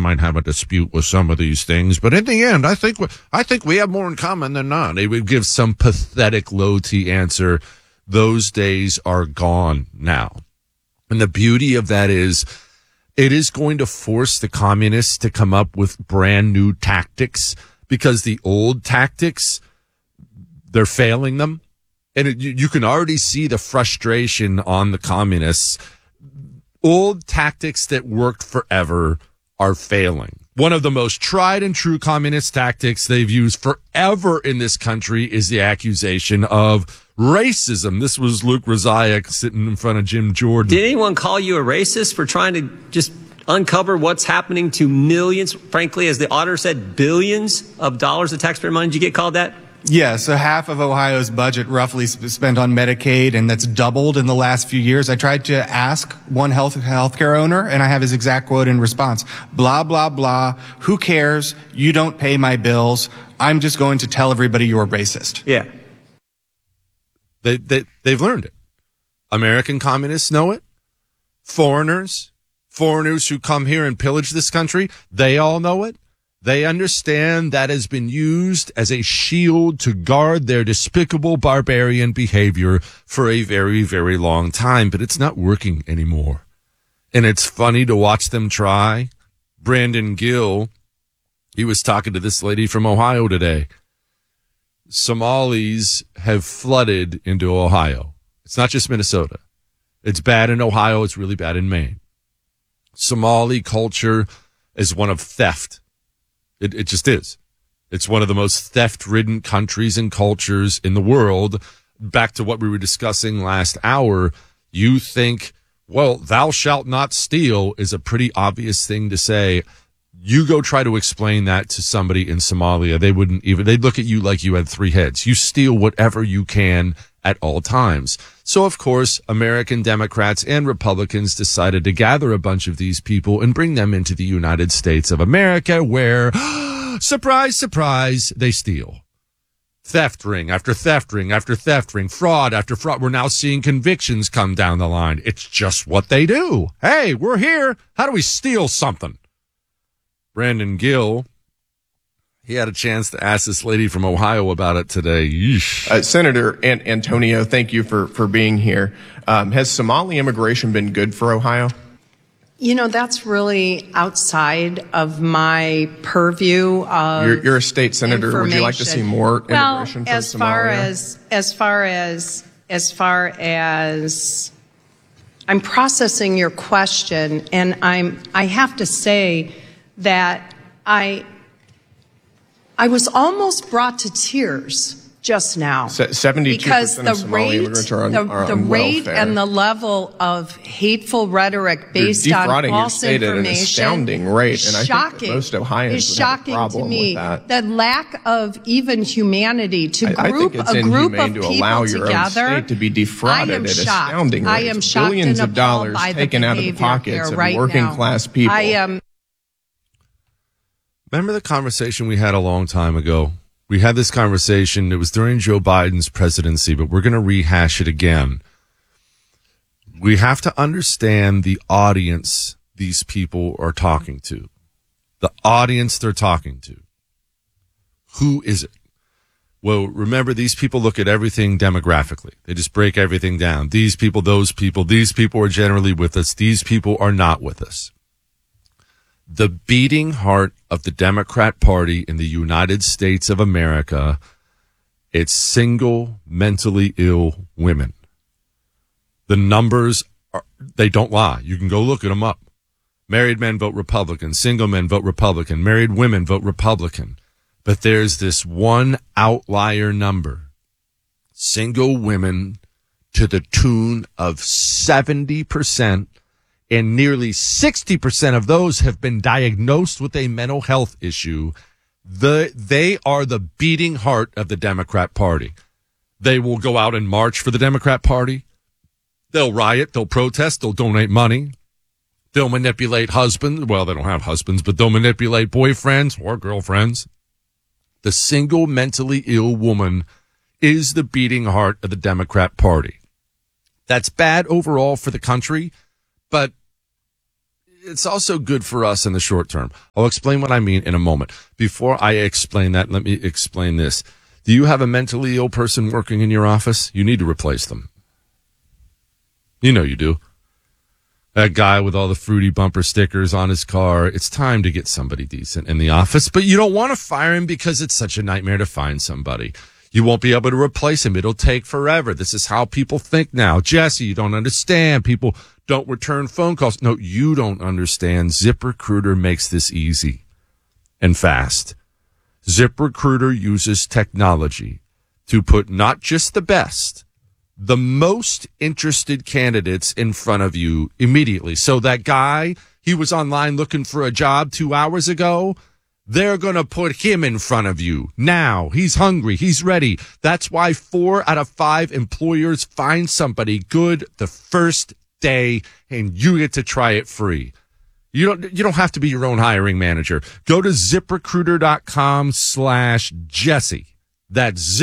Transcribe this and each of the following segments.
might have a dispute with some of these things, but in the end, I think we have more in common than not. They would give some pathetic low-T answer. Those days are gone now. And the beauty of that is it is going to force the communists to come up with brand new tactics, because the old tactics, they're failing them. And you can already see the frustration on the communists. Old tactics that worked forever are failing. One of the most tried and true communist tactics they've used forever in this country is the accusation of racism. This was Luke Rosiak sitting in front of Jim Jordan. Did anyone call you a racist for trying to just uncover what's happening to millions, frankly, as the auditor said, billions of dollars of taxpayer money? Did you get called that? Yeah, so half of Ohio's budget roughly spent on Medicaid, and that's doubled in the last few years. I tried to ask one healthcare owner, and I have his exact quote in response. Blah, blah, blah. Who cares? You don't pay my bills. I'm just going to tell everybody you're racist. Yeah. They've learned it. American communists know it. Foreigners who come here and pillage this country, they all know it. They understand that has been used as a shield to guard their despicable barbarian behavior for a very, very long time, but it's not working anymore. And it's funny to watch them try. Brandon Gill, he was talking to this lady from Ohio today. Somalis have flooded into Ohio. It's not just Minnesota. It's bad in Ohio. It's really bad in Maine. Somali culture is one of theft. It just is. It's one of the most theft-ridden countries and cultures in the world. Back to what we were discussing last hour, you think, well, thou shalt not steal is a pretty obvious thing to say. You go try to explain that to somebody in Somalia, they'd look at you like you had three heads. You steal whatever you can at all times. So, of course, American Democrats and Republicans decided to gather a bunch of these people and bring them into the United States of America where, surprise, surprise, they steal. Theft ring after theft ring after theft ring, fraud after fraud. We're now seeing convictions come down the line. It's just what they do. Hey, we're here. How do we steal something? Brandon Gill, he had a chance to ask this lady from Ohio about it today. Senator Antonio, thank you for being here. Has Somali immigration been good for Ohio? You know, that's really outside of my purview of You're a state senator. Would you like to see more immigration from Somalia? As far as I'm processing your question, and I have to say that I was almost brought to tears just now. 72% because of Somali immigrants are on the rate welfare. and the level of hateful rhetoric based on false your state at an information, astounding rate, and I think that most Ohioans is would have a shocking problem to me. with that. The lack of even humanity to I group think it's a group inhumane of to people allow your together. own state to be defrauded at astounding rates. I am shocked Billions and of dollars appalled by the taken out of the behavior pockets here of right working now. class people. I am. Remember the conversation we had a long time ago? We had this conversation. It was during Joe Biden's presidency, but we're going to rehash it again. We have to understand the audience these people are talking to. The audience they're talking to. Who is it? Well, remember, these people look at everything demographically. They just break everything down. These people, those people, these people are generally with us. These people are not with us. The beating heart of the Democrat Party in the United States of America, it's single, mentally ill women. The numbers, they don't lie. You can go look at them up. Married men vote Republican. Single men vote Republican. Married women vote Republican. But there's this one outlier number. Single women to the tune of 70%. And nearly 60% of those have been diagnosed with a mental health issue. They are the beating heart of the Democrat Party. They will go out and march for the Democrat Party. They'll riot. They'll protest. They'll donate money. They'll manipulate husbands. Well, they don't have husbands, but they'll manipulate boyfriends or girlfriends. The single mentally ill woman is the beating heart of the Democrat Party. That's bad overall for the country, but it's also good for us in the short term. I'll explain what I mean in a moment. Before I explain that, let me explain this. Do you have a mentally ill person working in your office? You need to replace them. You know you do. That guy with all the fruity bumper stickers on his car. It's time to get somebody decent in the office, but you don't want to fire him because it's such a nightmare to find somebody. You won't be able to replace him. It'll take forever. This is how people think now. Jesse, you don't understand. People don't return phone calls. No, you don't understand. ZipRecruiter makes this easy and fast. ZipRecruiter uses technology to put not just the best, the most interested candidates in front of you immediately. So that guy, he was online looking for a job 2 hours ago. They're going to put him in front of you now. He's hungry. He's ready. That's why 4 out of 5 employers find somebody good the first day, and you get to try it free. You don't have to be your own hiring manager. Go to ZipRecruiter.com/Jesse. That's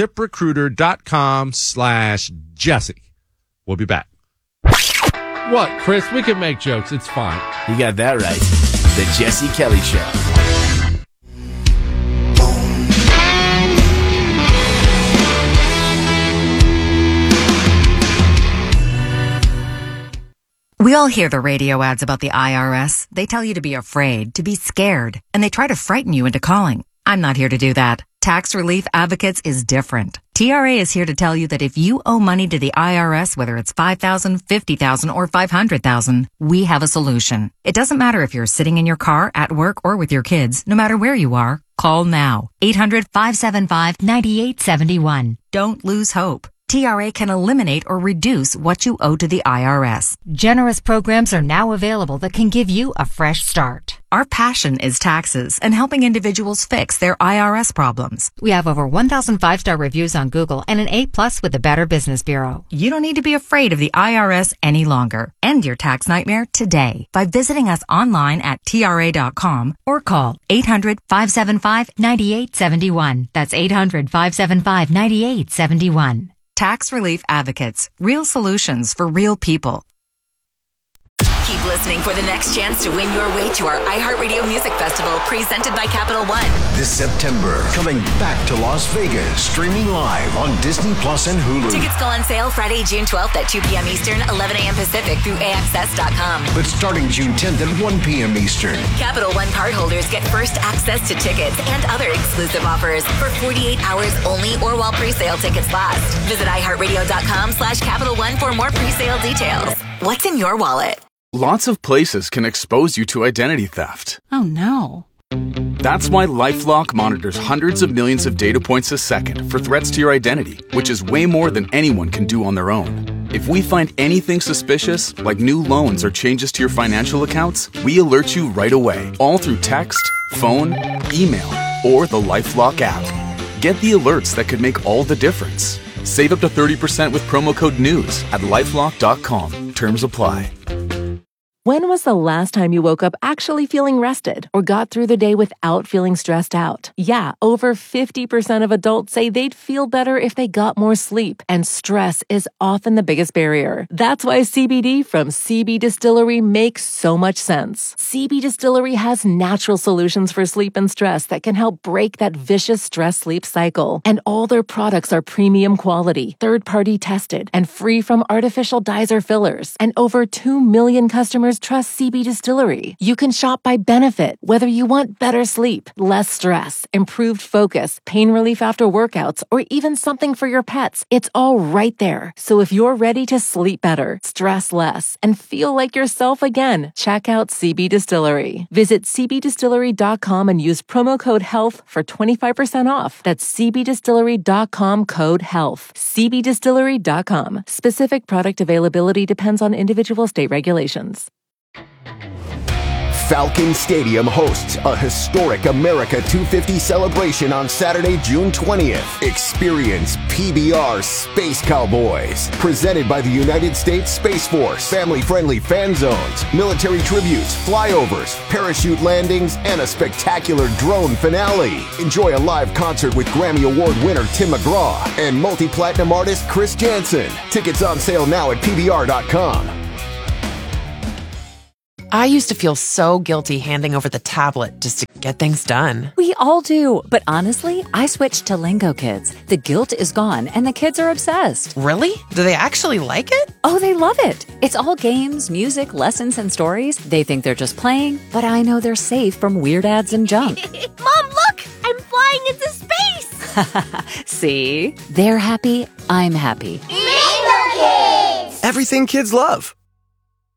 ZipRecruiter.com/Jesse. We'll be back. What, Chris? We can make jokes. It's fine. You got that right. The Jesse Kelly Show. We all hear the radio ads about the IRS. They tell you to be afraid, to be scared, and they try to frighten you into calling. I'm not here to do that. Tax Relief Advocates is different. TRA is here to tell you that if you owe money to the IRS, whether it's $5,000, $50,000, or $500,000, we have a solution. It doesn't matter if you're sitting in your car, at work, or with your kids. No matter where you are, call now. 800-575-9871. Don't lose hope. TRA can eliminate or reduce what you owe to the IRS. Generous programs are now available that can give you a fresh start. Our passion is taxes and helping individuals fix their IRS problems. We have over 1,000 5-star reviews on Google and an A+ with the Better Business Bureau. You don't need to be afraid of the IRS any longer. End your tax nightmare today by visiting us online at TRA.com or call 800-575-9871. That's 800-575-9871. Tax Relief Advocates. Real solutions for real people. Keep listening for the next chance to win your way to our iHeartRadio Music Festival presented by Capital One. This September, coming back to Las Vegas, streaming live on Disney Plus and Hulu. Tickets go on sale Friday, June 12th at 2 p.m. Eastern, 11 a.m. Pacific through AXS.com. But starting June 10th at 1 p.m. Eastern. Capital One cardholders get first access to tickets and other exclusive offers for 48 hours only or while pre-sale tickets last. Visit iHeartRadio.com/Capital One for more pre-sale details. What's in your wallet? Lots of places can expose you to identity theft. Oh, no. That's why LifeLock monitors hundreds of millions of data points a second for threats to your identity, which is way more than anyone can do on their own. If we find anything suspicious, like new loans or changes to your financial accounts, we alert you right away, all through text, phone, email, or the LifeLock app. Get the alerts that could make all the difference. Save up to 30% with promo code NEWS at LifeLock.com. Terms apply. When was the last time you woke up actually feeling rested or got through the day without feeling stressed out? Yeah, over 50% of adults say they'd feel better if they got more sleep, and stress is often the biggest barrier. That's why CBD from CB Distillery makes so much sense. CB Distillery has natural solutions for sleep and stress that can help break that vicious stress-sleep cycle. And all their products are premium quality, third-party tested, and free from artificial dyes or fillers. And over 2 million customers trust CB Distillery. You can shop by benefit, whether you want better sleep, less stress, improved focus, pain relief after workouts, or even something for your pets. It's all right there. So if you're ready to sleep better, stress less, and feel like yourself again, check out CB Distillery. Visit cbdistillery.com and use promo code HEALTH for 25% off. That's cbdistillery.com code HEALTH. cbdistillery.com. Specific product availability depends on individual state regulations. Falcon Stadium hosts a historic America 250 celebration on Saturday, June 20th. Experience PBR Space Cowboys, presented by the United States Space Force. Family-friendly fan zones, military tributes, flyovers, parachute landings, and a spectacular drone finale. Enjoy a live concert with Grammy Award winner Tim McGraw and multi-platinum artist Chris Janson. Tickets on sale now at PBR.com. I used to feel so guilty handing over the tablet just to get things done. We all do. But honestly, I switched to Lingo Kids. The guilt is gone and the kids are obsessed. Really? Do they actually like it? Oh, they love it. It's all games, music, lessons, and stories. They think they're just playing, but I know they're safe from weird ads and junk. Mom, look! I'm flying into space! See? They're happy. I'm happy. Lingo Kids! Everything kids love.